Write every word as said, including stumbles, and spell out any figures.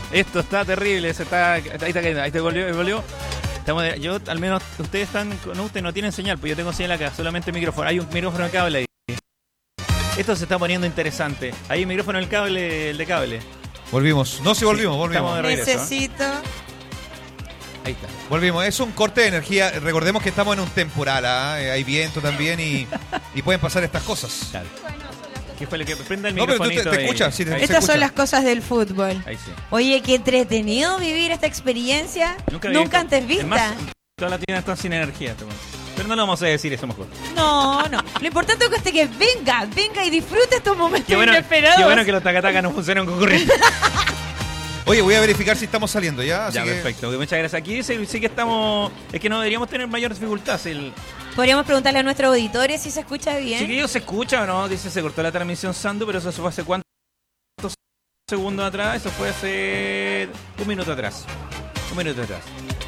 Esto está terrible, se está, ahí está cayendo, ahí te volvió, volvió. Estamos de, yo, al menos, ustedes están, no, ustedes no tienen señal, pues yo tengo señal acá, solamente micrófono. Hay un micrófono de cable ahí. Esto se está poniendo interesante. Hay un micrófono del cable, el de cable. Volvimos, no, sí volvimos, Sí, volvimos. de regreso, Necesito. ¿eh? Ahí está. Volvimos, es un corte de energía. Recordemos que estamos en un temporal, ¿eh? Hay viento también y, y pueden pasar estas cosas. Claro. ¿Qué fue lo que prenda el No, pero tú te- microfonito? te ahí. escuchas, sí, te- Ahí, se Estas escucha. son las cosas del fútbol. ahí sí. Oye, qué entretenido vivir esta experiencia. Nunca, había visto- antes es vista. más, todas las tiendas están sin energía. te cuento. Pero no lo vamos a decir eso mejor. No, no. Lo importante es que usted que venga, venga y disfrute estos momentos Qué bueno, inesperados. qué bueno que los tacatacas no funcionan con corriente. Oye, voy a verificar si estamos saliendo ya. Así Ya, que... perfecto. Muchas gracias. Aquí sí, sí que estamos... Es que no deberíamos tener mayor dificultad. Si el Podríamos preguntarle a nuestros auditores si se escucha bien. chiquillo se escucha o no. Dice, se cortó la transmisión Sandu, pero eso fue hace cuántos segundos atrás. Eso fue hace un minuto atrás. Un minuto atrás.